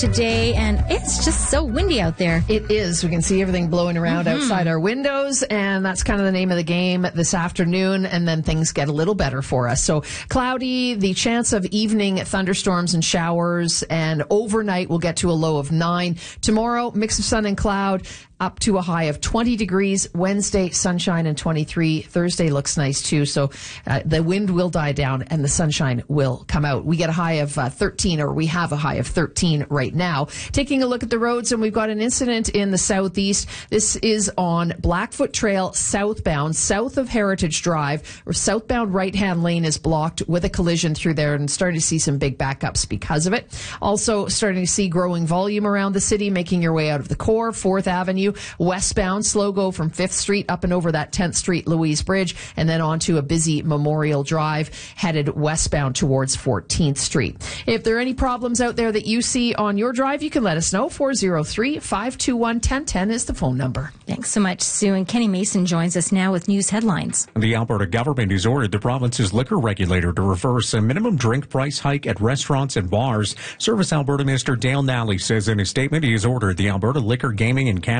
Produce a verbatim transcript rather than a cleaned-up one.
today, and it's just so windy out there. It is. We can see everything blowing around mm-hmm. outside our windows, and that's kind of the name of the game this afternoon, and then things get a little better for us. So cloudy, the chance of evening thunderstorms and showers, and overnight we'll get to a low of nine. Tomorrow, mix of sun and cloud, up to a high of twenty degrees. Wednesday, sunshine and twenty-three. Thursday looks nice too. So uh, the wind will die down and the sunshine will come out. We get a high of uh, thirteen, or we have a high of thirteen right now. Taking a look at the roads, and we've got an incident in the southeast. This is on Blackfoot Trail southbound, south of Heritage Drive, or southbound right-hand lane is blocked with a collision through there, and starting to see some big backups because of it. Also starting to see growing volume around the city, making your way out of the core, fourth Avenue. Westbound, slow go from fifth Street up and over that tenth Street Louise Bridge, and then onto a busy Memorial Drive, headed westbound towards fourteenth Street. If there are any problems out there that you see on your drive, you can let us know. four oh three, five two one, one oh one oh is the phone number. Thanks so much, Sue. And Kenny Mason joins us now with news headlines. The Alberta government has ordered the province's liquor regulator to reverse a minimum drink price hike at restaurants and bars. Service Alberta Minister Dale Nally says in a statement he has ordered the Alberta Liquor, Gaming and Cannabis